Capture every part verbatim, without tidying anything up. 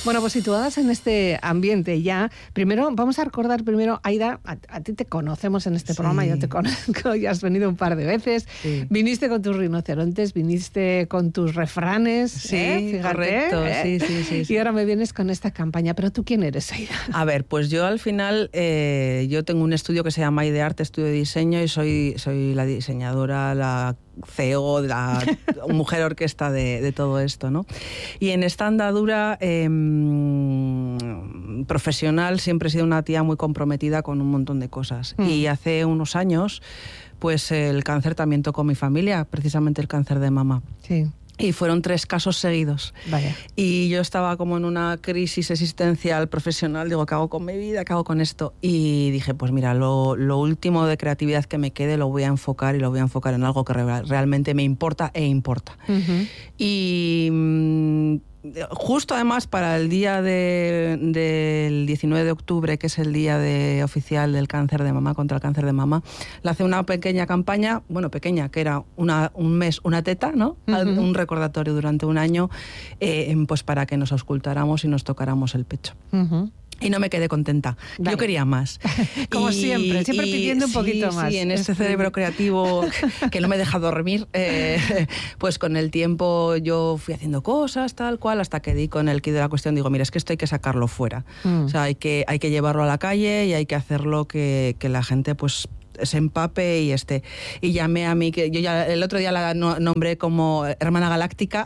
Bueno, pues situadas en este ambiente ya, primero vamos a recordar primero, Aida, a, a ti te conocemos en este sí. programa, yo te conozco, ya has venido un par de veces, sí. viniste con tus rinocerontes, viniste con tus refranes, sí, ¿eh? Fíjate, correcto, ¿eh? sí, sí, sí, sí. Y ahora me vienes con esta campaña, pero ¿tú quién eres, Aida? A ver, pues yo al final, eh, yo tengo un estudio que se llama Idearte, estudio de diseño, y soy, soy la diseñadora, la C E O, la mujer orquesta de, de todo esto, ¿no? Y en esta andadura eh, profesional siempre he sido una tía muy comprometida con un montón de cosas. Mm. Y hace unos años, pues el cáncer también tocó mi familia, precisamente el cáncer de mama. Sí. Y fueron tres casos seguidos. Vaya. Y yo estaba como en una crisis existencial profesional. Digo, ¿qué hago con mi vida? ¿Qué hago con esto? Y dije, pues mira, lo, lo último de creatividad que me quede lo voy a enfocar y lo voy a enfocar en algo que re- realmente me importa e importa. Uh-huh. Y mmm, justo además para el día de, del diecinueve de octubre, que es el día de, oficial del cáncer de mama, contra el cáncer de mama, le hace una pequeña campaña, bueno, pequeña, que era una, un mes, una teta, ¿no? Uh-huh. Un recordatorio durante un año, eh, pues para que nos auscultáramos y nos tocáramos el pecho. Uh-huh. Y no me quedé contenta. Vale. Yo quería más. Como y, siempre, siempre y, pidiendo un sí, poquito más. Sí, en este cerebro creativo que no me deja dormir, eh, pues con el tiempo yo fui haciendo cosas, tal cual, hasta que di con el quid de la cuestión. Digo, mira, es que esto hay que sacarlo fuera. Mm. O sea, hay que, hay que llevarlo a la calle y hay que hacerlo que, que la gente, pues, se empape y este y llamé a mí, que yo ya el otro día la no, nombré como hermana galáctica.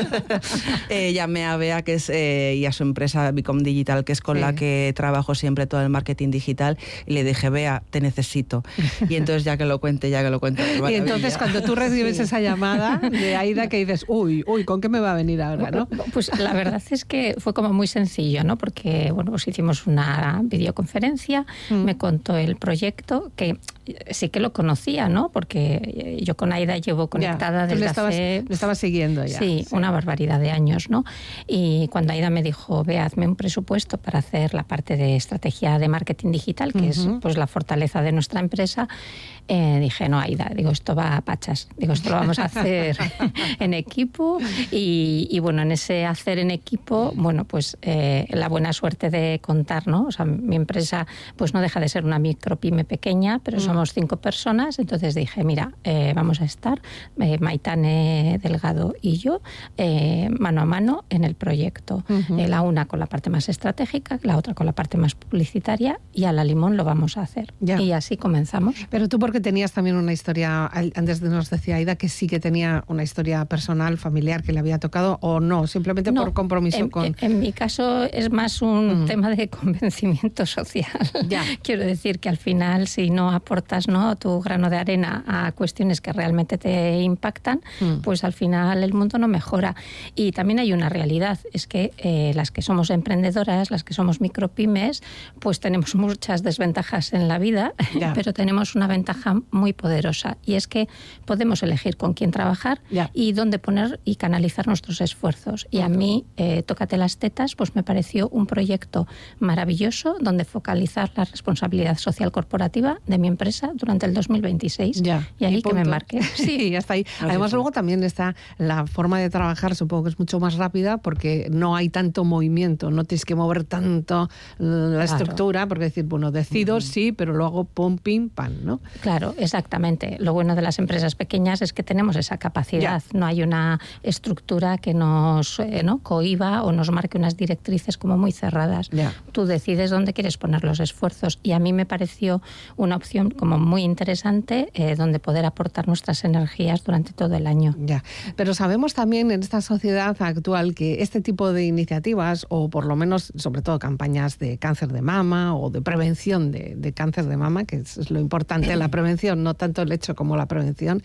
eh, llamé a Bea, que es eh, y a su empresa Bicom Digital, que es con sí. la que trabajo siempre todo el marketing digital, y le dije, Bea, te necesito. Y entonces ya que lo cuente, ya que lo cuente. Y entonces cuando tú recibes sí. esa llamada de Aida, que dices, uy, uy, ¿con qué me va a venir ahora, no? Pues la verdad es que fue como muy sencillo, ¿no? Porque, bueno, pues hicimos una videoconferencia, mm. me contó el proyecto, que sí que lo conocía, ¿no? Porque yo con Aida llevo conectada ya, desde le estabas, hace... le estabas siguiendo ya. Sí, sí, una barbaridad de años, ¿no? Y cuando Aida me dijo, ve, hazme un presupuesto para hacer la parte de estrategia de marketing digital, que uh-huh. es pues la fortaleza de nuestra empresa, eh, dije, no, Aida, digo, esto va a pachas. Digo, esto lo vamos a hacer en equipo. Y, y bueno, en ese hacer en equipo, bueno, pues eh, la buena suerte de contar, ¿no? O sea, mi empresa pues no deja de ser una micropyme pequeña, pero uh-huh. somos cinco personas, entonces dije, mira, eh, vamos a estar eh, Maitane Delgado y yo eh, mano a mano en el proyecto. Uh-huh. Eh, la una con la parte más estratégica, la otra con la parte más publicitaria, y a la limón lo vamos a hacer. Ya. Y así comenzamos. Pero tú, porque tenías también una historia, antes nos decía Aida que sí que tenía una historia personal, familiar que le había tocado, o no, simplemente no, por compromiso en, con... En, en mi caso es más un uh-huh. tema de convencimiento social. Ya. Quiero decir que al final, si no aportas, ¿no?, tu grano de arena a cuestiones que realmente te impactan, mm. pues al final el mundo no mejora. Y también hay una realidad, es que eh, las que somos emprendedoras, las que somos micropymes, pues tenemos muchas desventajas en la vida, yeah. pero tenemos una ventaja muy poderosa, y es que podemos elegir con quién trabajar yeah. y dónde poner y canalizar nuestros esfuerzos. Y a mí, eh, Tócate las tetas, pues me pareció un proyecto maravilloso donde focalizar la responsabilidad social corporativa de mi empresa durante el dos mil veintiséis. Ya, y ahí y que me marque. Sí, ya está ahí. Además, luego también está la forma de trabajar, supongo que es mucho más rápida, porque no hay tanto movimiento, no tienes que mover tanto la estructura, claro. porque decir, bueno, decido, uh-huh. sí, pero lo hago pum, pim, pam, ¿no? Claro, exactamente. Lo bueno de las empresas pequeñas es que tenemos esa capacidad. Ya. No hay una estructura que nos eh, ¿no? cohiba o nos marque unas directrices como muy cerradas. Ya. Tú decides dónde quieres poner los esfuerzos, y a mí me pareció una opción como muy interesante, eh, donde poder aportar nuestras energías durante todo el año. Ya, pero sabemos también en esta sociedad actual que este tipo de iniciativas, o por lo menos, sobre todo campañas de cáncer de mama o de prevención de, de cáncer de mama, que es lo importante, la prevención, no tanto el hecho como la prevención,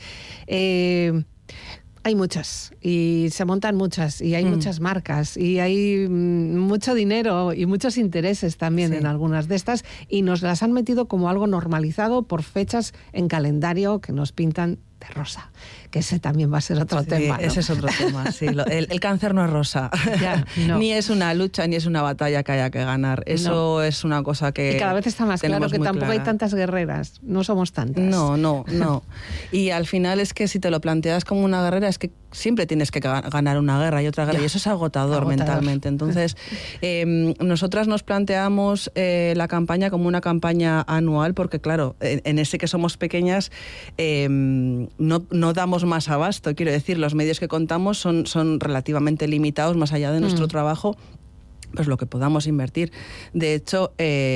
eh, hay muchas, y se montan muchas, y hay mm. muchas marcas, y hay mucho dinero y muchos intereses también sí. en algunas de estas, y nos las han metido como algo normalizado por fechas en calendario que nos pintan de rosa, que ese también va a ser otro sí, tema, ¿no? Ese es otro tema, sí. El, el cáncer no es rosa, ya, no. ni es una lucha, ni es una batalla que haya que ganar. Eso no. es una cosa que... Y cada vez está más claro que tampoco clara. Hay tantas guerreras, no somos tantas. No, no, no. Y al final es que si te lo planteas como una guerrera, es que siempre tienes que ganar una guerra y otra guerra, ya. y eso es agotador, agotador. mentalmente. Entonces, eh, nosotras nos planteamos eh, la campaña como una campaña anual, porque claro, en, en ese que somos pequeñas, eh, no, no damos más abasto. Quiero decir, los medios que contamos son, son relativamente limitados, más allá de nuestro mm. trabajo, pues lo que podamos invertir. De hecho,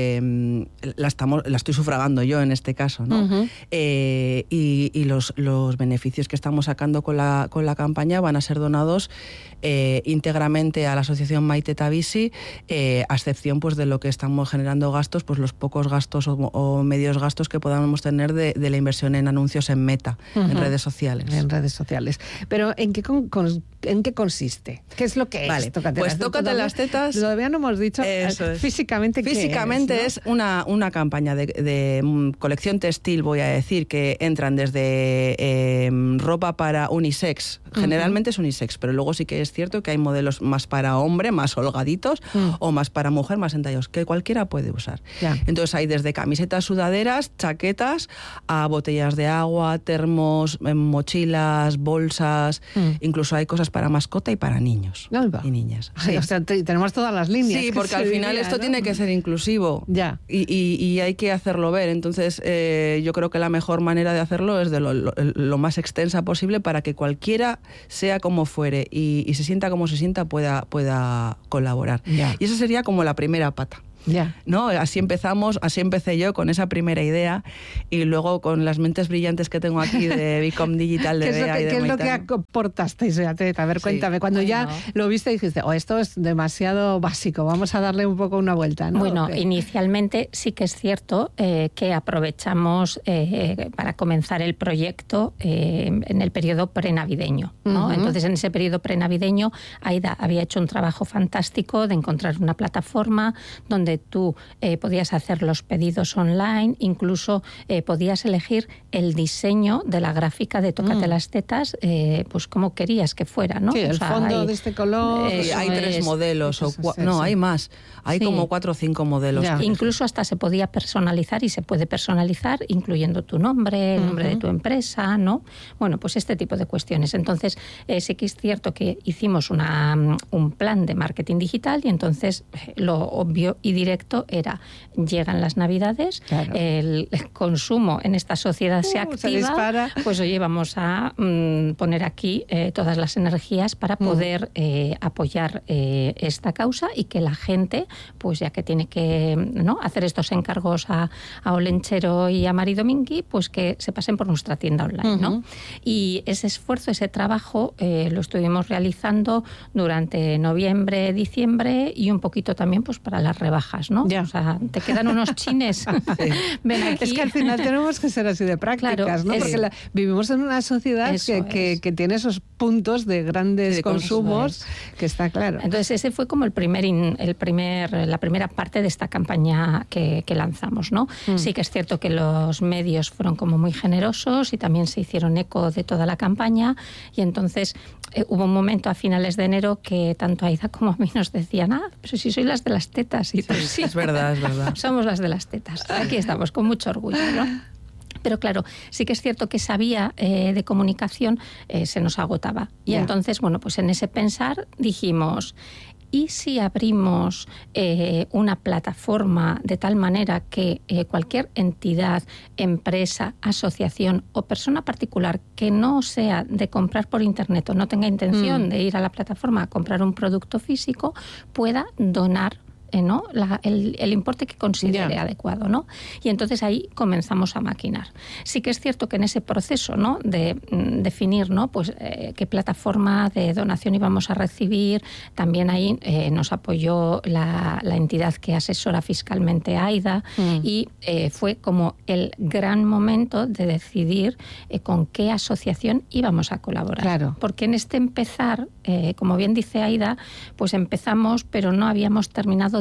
eh, la, estamos, la estoy sufragando yo en este caso, ¿no? Uh-huh. Eh, y y los, los beneficios que estamos sacando con la, con la campaña van a ser donados eh, íntegramente a la asociación Maite Tabisi, eh, a excepción pues, de lo que estamos generando gastos, pues los pocos gastos o, o medios gastos que podamos tener de, de la inversión en anuncios en Meta, uh-huh. en redes sociales. En redes sociales. Pero ¿en qué, con, con, ¿en qué consiste? ¿Qué es lo que vale, es? Tócate pues tócate las tetas. Todavía no hemos dicho Eso es. físicamente qué Físicamente es, ¿no? es una, una campaña de, de um, colección textil, voy a decir, que entran desde eh, ropa para unisex. Generalmente uh-huh. es unisex, pero luego sí que es cierto que hay modelos más para hombre, más holgaditos, uh-huh. o más para mujer, más entallados, que cualquiera puede usar. Yeah. Entonces hay desde camisetas sudaderas, chaquetas, a botellas de agua, termos, mochilas, bolsas, uh-huh. incluso hay cosas para mascota y para niños Alba. y niñas. Sí. O sea, t- tenemos todas las líneas. Sí, porque al final diría, esto ¿no? tiene que ser inclusivo ya. y, y, y hay que hacerlo ver. Entonces eh, yo creo que la mejor manera de hacerlo es de lo, lo, lo más extensa posible para que cualquiera, sea como fuere y, y se sienta como se sienta, pueda, pueda colaborar. Ya. Y esa sería como la primera pata. Yeah. ¿No? Así empezamos, así empecé yo con esa primera idea y luego con las mentes brillantes que tengo aquí de Bicom Digital de ¿Qué es lo Bea que, y de ¿qué es lo que Maitán? aportasteis, Beatriz? A ver, Sí. cuéntame. Cuando bueno. ya lo viste dijiste, oh, esto es demasiado básico, vamos a darle un poco una vuelta, ¿no? Bueno, okay. inicialmente sí que es cierto eh, que aprovechamos eh, para comenzar el proyecto eh, en el periodo prenavideño, ¿no? Uh-huh. Entonces, en ese periodo prenavideño, Aida había hecho un trabajo fantástico de encontrar una plataforma donde tú eh, podías hacer los pedidos online, incluso eh, podías elegir el diseño de la gráfica de Tócate mm. las tetas, eh, pues como querías que fuera, ¿no? Sí, el o sea, fondo hay, de este color. Hay tres es, modelos, o cua- sí, no, sí. hay más. Hay sí. como cuatro o cinco modelos. Ya. Incluso hasta se podía personalizar y se puede personalizar incluyendo tu nombre, el uh-huh. nombre de tu empresa, ¿no? Bueno, pues este tipo de cuestiones. Entonces, eh, sí que es cierto que hicimos una, un plan de marketing digital y entonces lo obvio y directo era, llegan las Navidades, claro. el consumo en esta sociedad uh, se activa, se dispara. Pues oye, vamos a mm, poner aquí eh, todas las energías para poder uh. eh, apoyar eh, esta causa y que la gente, pues ya que tiene que ¿no? hacer estos encargos a, a Olenchero y a Mari Domingui, pues que se pasen por nuestra tienda online, uh-huh. ¿no? Y ese esfuerzo, ese trabajo eh, lo estuvimos realizando durante noviembre, diciembre y un poquito también pues para las rebajas, ¿no? Ya. O sea, te quedan unos chines. Sí. Ven aquí. Es que al final tenemos que ser así de prácticas, claro, ¿no? Es, Porque la, vivimos en una sociedad que, que, que tiene esos puntos de grandes sí, consumos, que está claro. Entonces ese fue como el primer, in, el primer la primera parte de esta campaña que, que lanzamos, ¿no? Mm. Sí que es cierto que los medios fueron como muy generosos y también se hicieron eco de toda la campaña y entonces eh, hubo un momento a finales de enero que tanto Aida como a mí nos decían, ah, pero si sois las de las tetas. Y sí, pues, sí, es verdad, es verdad. Somos las de las tetas. Aquí estamos, con mucho orgullo, ¿no? Pero claro, sí que es cierto que esa vía eh, de comunicación eh, se nos agotaba. Y yeah. entonces, bueno, pues en ese pensar dijimos, ¿y si abrimos eh, una plataforma de tal manera que eh, cualquier entidad, empresa, asociación o persona particular que no sea de comprar por internet o no tenga intención mm. de ir a la plataforma a comprar un producto físico, pueda donar ¿no? La, el, el importe que considere yeah. adecuado, ¿no? Y entonces ahí comenzamos a maquinar. Sí que es cierto que en ese proceso, ¿no? de mm, definir, ¿no? pues eh, qué plataforma de donación íbamos a recibir, también ahí eh, nos apoyó la, la entidad que asesora fiscalmente a Aida mm. y eh, fue como el gran momento de decidir eh, con qué asociación íbamos a colaborar. Claro. Porque en este empezar, eh, como bien dice Aida, pues empezamos, pero no habíamos terminado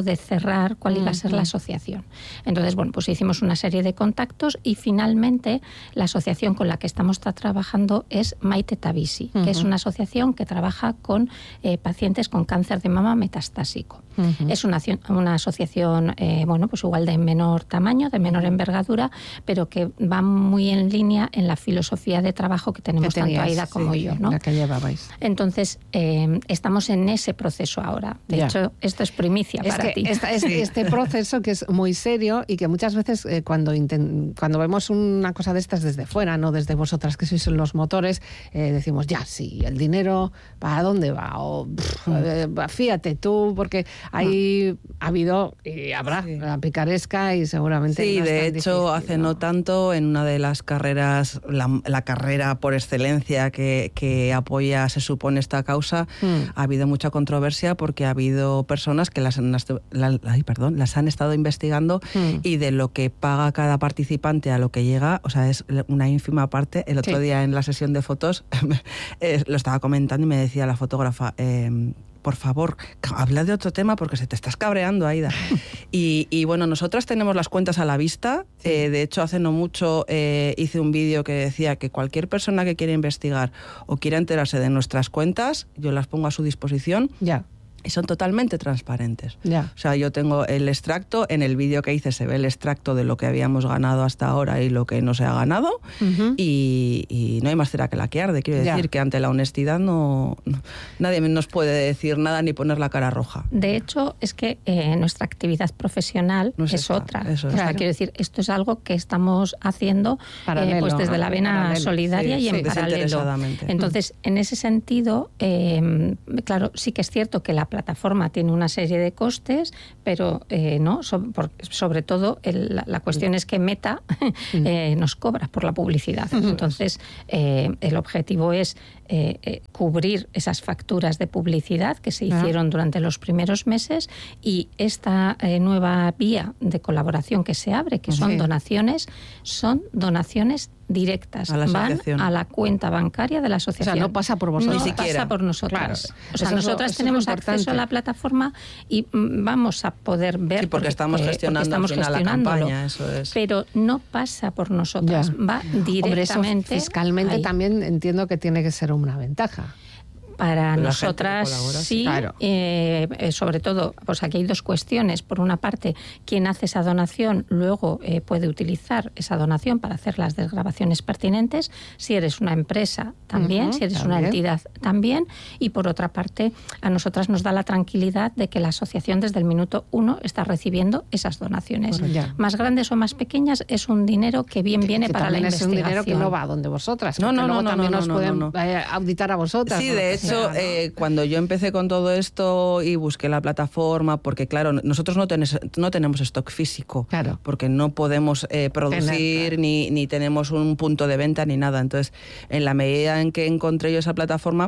de cerrar cuál iba a ser la asociación. Entonces, bueno, pues hicimos una serie de contactos y finalmente la asociación con la que estamos tra- trabajando es Maite Tabisi, uh-huh. que es una asociación que trabaja con eh, pacientes con cáncer de mama metastásico. Uh-huh. Es una, una asociación, eh, bueno, pues igual de menor tamaño, de menor envergadura, pero que va muy en línea en la filosofía de trabajo que tenemos tenías, tanto Aida como sí, yo, ¿no? La que llevabais. Entonces, eh, estamos en ese proceso ahora. De ya. hecho, esto es primicia es para que ti. Esta, es, este proceso que es muy serio y que muchas veces eh, cuando, intent, cuando vemos una cosa de estas desde fuera, no desde vosotras que sois los motores, eh, decimos, ya, sí, el dinero, ¿para dónde va? O, pff, mm. eh, fíjate tú, porque ahí mm. ha habido y habrá sí. la picaresca y seguramente... Sí, no de hecho, difícil, hace ¿no? no tanto, en una de las carreras, la, la carrera por excelencia que, que apoya, se supone, esta causa, mm. ha habido mucha controversia porque ha habido personas que las han, la, ay, perdón, las han estado investigando mm. y de lo que paga cada participante a lo que llega, o sea, es una ínfima parte. El otro sí. día en la sesión de fotos eh, lo estaba comentando y me decía la fotógrafa... Eh, por favor, habla de otro tema porque se te estás cabreando, Aida. y, y bueno, nosotras tenemos las cuentas a la vista. Sí. Eh, de hecho, hace no mucho eh, hice un vídeo que decía que cualquier persona que quiera investigar o quiera enterarse de nuestras cuentas, yo las pongo a su disposición. Ya. Y son totalmente transparentes. Ya. O sea, yo tengo el extracto, en el vídeo que hice se ve el extracto de lo que habíamos ganado hasta ahora y lo que no se ha ganado, uh-huh. y, y no hay más cera que la que arde. Quiero decir ya. que ante la honestidad no, no nadie nos puede decir nada ni poner la cara roja. De hecho, es que eh, nuestra actividad profesional no es, es otra. Eso es. O sea, claro. quiero decir, esto es algo que estamos haciendo eh, pues desde la vena paralelo. solidaria sí, y sí, en paralelo. Entonces, en ese sentido, eh, claro, sí que es cierto que la plataforma tiene una serie de costes, pero eh, no so, por, sobre todo el, la, la cuestión es que Meta eh, nos cobra por la publicidad. Entonces, eh, el objetivo es eh, eh, cubrir esas facturas de publicidad que se hicieron durante los primeros meses y esta eh, nueva vía de colaboración que se abre, que son sí. donaciones, son donaciones directas, a van a la cuenta bancaria de la asociación. O sea, no pasa por vosotros. No Ni siquiera. pasa por nosotras. Claro. O sea, eso nosotras es, tenemos es acceso a la plataforma y vamos a poder ver... Sí, porque, porque estamos gestionando porque estamos al final la campaña, eso es. Pero no pasa por nosotras, ya. va directamente... Hombre, eso fiscalmente ahí. También entiendo que tiene que ser una ventaja. Para la nosotras sí, claro. eh, eh, sobre todo, pues aquí hay dos cuestiones. Por una parte, quien hace esa donación luego eh, puede utilizar esa donación para hacer las desgravaciones pertinentes. Si eres una empresa, también. Uh-huh, si eres también. una entidad, también. Y por otra parte, a nosotras nos da la tranquilidad de que la asociación desde el minuto uno está recibiendo esas donaciones. Bueno, más grandes o más pequeñas, es un dinero que bien viene que para la investigación. Es un dinero que no va a donde vosotras. No, no, luego no, también no, nos no, pueden no, no. auditar a vosotras. Sí, de hecho, De hecho, eh, cuando yo empecé con todo esto y busqué la plataforma, porque claro, nosotros no, tenes, no tenemos stock físico, claro. porque no podemos eh, producir Tener, claro. ni, ni tenemos un punto de venta ni nada. Entonces, en la medida en que encontré yo esa plataforma,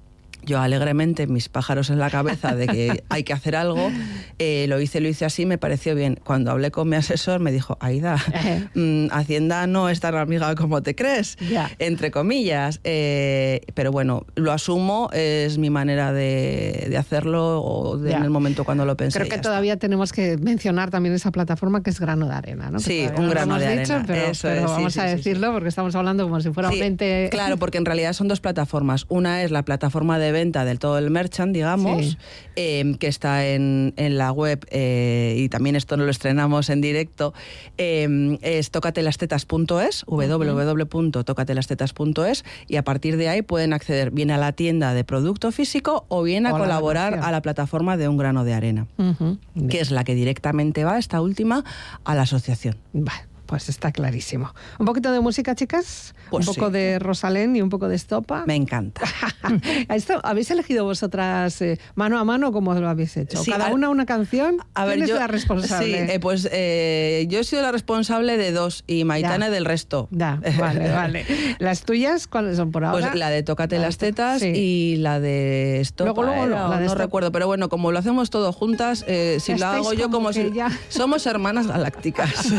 yo alegremente, mis pájaros en la cabeza de que hay que hacer algo, eh, lo hice, lo hice así, me pareció bien. Cuando hablé con mi asesor me dijo, Aida, mmm, Hacienda no es tan amiga como te crees, yeah. entre comillas. Eh, pero bueno, lo asumo, es mi manera de, de hacerlo o de, yeah. en el momento cuando lo pensé. Creo que ya todavía está. tenemos que mencionar también esa plataforma que es Grano de Arena, ¿no? Que sí, un grano no de dicho, arena. Pero, Eso pero es, vamos sí, a sí, decirlo sí. porque estamos hablando como si fuera sí, un ente... Claro, porque en realidad son dos plataformas. Una es la plataforma de venta del todo el merchant, digamos, sí. eh, que está en, en la web, eh, y también esto no lo estrenamos en directo, eh, es tocatelastetas punto es, uh-huh. w w w punto tocatelastetas punto es, y a partir de ahí pueden acceder bien a la tienda de producto físico o bien a o colaborar la a la plataforma de Un Grano de Arena, uh-huh. que es la que directamente va, esta última, a la asociación. Vale. Pues está clarísimo. ¿Un poquito de música, chicas? Pues un poco sí. de Rosalén y un poco de Estopa. Me encanta. ¿Esto habéis elegido vosotras eh, mano a mano cómo lo habéis hecho? Sí, ¿Cada a, una una canción? A ver, ¿Quién yo, es la responsable? Sí, eh, pues eh, yo he sido la responsable de dos y Maitana ya. del resto. Ya, vale, vale. ¿Las tuyas cuáles son por ahora? Pues la de Tócate la las tetas sí. y la de Estopa. Luego, luego, era, la de no Estopa. recuerdo, pero bueno, como lo hacemos todo juntas, eh, si lo hago yo como, como si... Ya... Somos hermanas galácticas.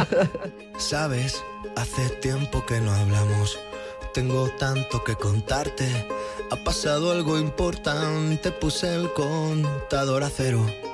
¿Sabes? Hace tiempo que no hablamos, tengo tanto que contarte. Ha pasado algo importante, puse el contador a cero.